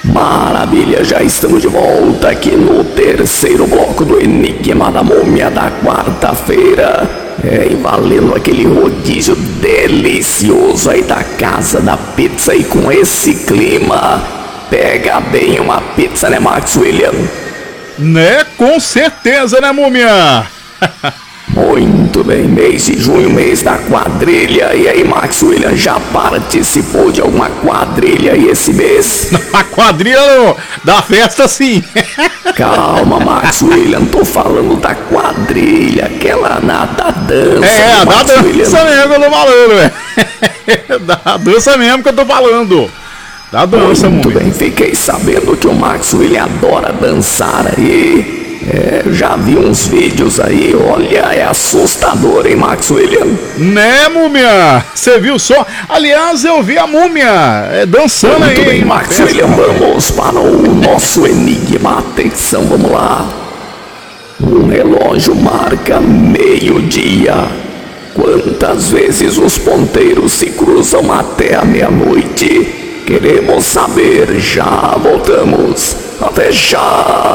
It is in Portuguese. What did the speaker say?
Maravilha, já estamos de volta aqui no terceiro bloco do Enigma da Múmia da quarta-feira. E valendo aquele rodízio delicioso aí da Casa da Pizza e com esse clima. Pega bem uma pizza, né, Max William? Né, com certeza, né, Múmia? Muito bem, mês de junho, mês da quadrilha. E aí, Max William, já participou de alguma quadrilha aí esse mês? A quadrilha da festa, sim. Calma, Max William, tô falando da quadrilha, aquela da dança. Da dança mesmo que eu tô falando, Da dança mesmo que eu tô falando. Da dança, Muito Múmia. bem, fiquei sabendo que o Max William adora dançar aí. Já vi uns vídeos aí, olha, é assustador, hein, Max William? Né, Múmia? Você viu só? Aliás, eu vi a Múmia dançando Muito aí, bem, hein, Max festa. William, vamos para o nosso enigma. Atenção, vamos lá. Um relógio marca meio-dia. Quantas vezes os ponteiros se cruzam até a meia-noite? Queremos saber, já voltamos. Até já!